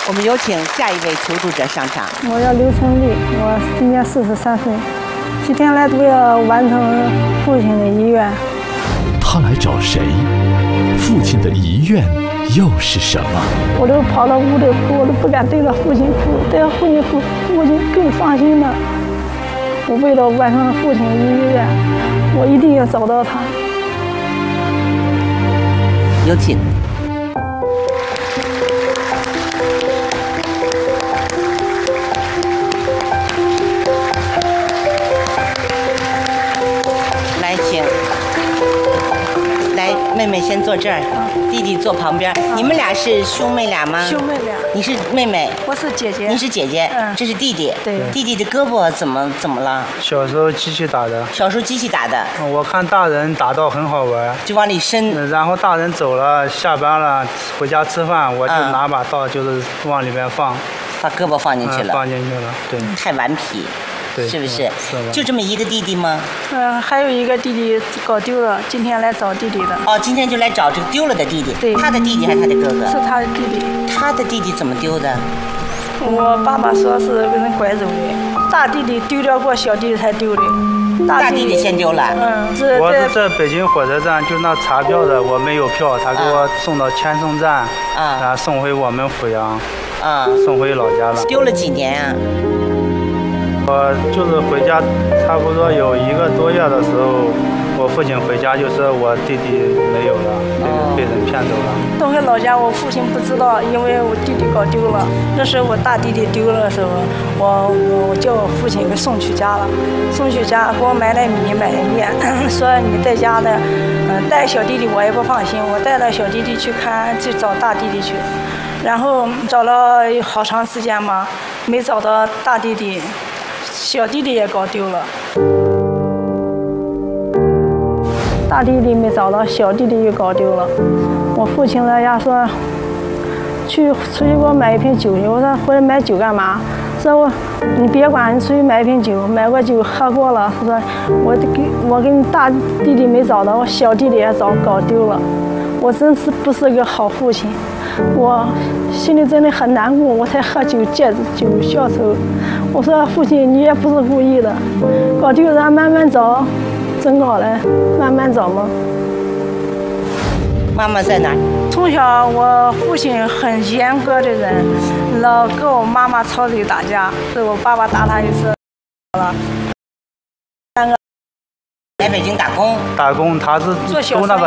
我们有请下一位求助者上场。 我叫刘春丽，我今年43岁，几天来都要完成父亲的遗愿。 他来找谁？父亲的遗愿又是什么？ 我都跑到屋里哭，我都不敢对着父亲哭，对着父亲哭，父亲更伤心了。我为了完成父亲的遗愿，我一定要找到他。 有请。来，请。来，妹妹先坐这儿，弟弟坐旁边。你们俩是兄妹俩吗？ 兄妹俩。你是妹妹， 我是姐姐。 你是姐姐，这是弟弟。 对。 弟弟的胳膊怎么了？ 小时候机器打的。 小时候机器打的。 我看大人打到很好玩， 就往里伸。 然后大人走了，下班了，回家吃饭，我就拿把刀，就是往里面放。 把胳膊放进去了。 放进去了，对。 太顽皮。是不是？ 是就这么一个弟弟吗？ 还有一个弟弟搞丢了，今天来找弟弟的。 哦，今天就来找这个丢了的弟弟。 对。 他的弟弟还是他的哥哥？ 是他的弟弟。 他的弟弟怎么丢的？ 我爸爸说是被人拐走的，大弟弟丢掉过，小弟弟才丢的。 大弟弟先丢了。 我是在北京火车站，就那查票的，我没有票，他给我送到千颂站，然后送回我们阜阳，送回老家了。 丢了几年啊？ 我就是回家，差不多有1个多月的时候，我父亲回家就说我弟弟没有了，被人骗走了。 到回老家，我父亲不知道，因为我弟弟搞丢了。那时候我大弟弟丢了的时候，我叫我父亲给送去家了，送去家给我买点米买点面，说你在家的，带小弟弟我也不放心，我带了小弟弟去找大弟弟去，然后找了好长时间嘛，没找到大弟弟。小弟弟也搞丢了，大弟弟没找到，小弟弟又搞丢了。我父亲在家说，出去给我买一瓶酒去。我说回来买酒干嘛？说你别管，你出去买一瓶酒，买过酒喝过了。他说我给你大弟弟没找到，我小弟弟也搞丢了。我真是不是个好父亲，我心里真的很难过，我才喝酒借酒消愁。我说父亲，你也不是故意的，搞丢咱慢慢找，真搞了，慢慢找嘛。 妈妈在哪儿？ 从小我父亲很严格的人，老跟我妈妈吵嘴打架，是我爸爸打他一次了。 来北京打工， 他是做小那个。